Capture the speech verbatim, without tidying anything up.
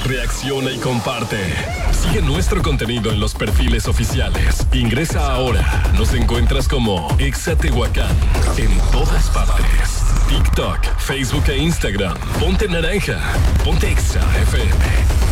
reacciona y comparte. Sigue nuestro contenido en los perfiles oficiales. Ingresa ahora. Nos encuentras como Exa Tehuacán en todas partes. TikTok, Facebook e Instagram. Ponte naranja. Ponte Exa F M.